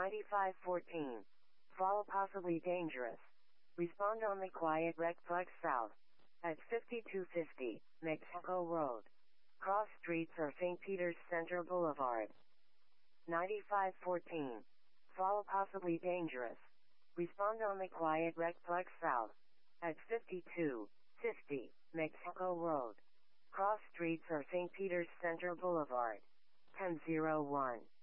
9514. Fall possibly dangerous. Respond only quiet Recplex South. At 5250, Mexico Road. Cross streets or St. Peter's Center Boulevard. 9514. Fall possibly dangerous. Respond only quiet Recplex South. At 5250, Mexico Road. Cross streets or St. Peter's Center Boulevard. 1001.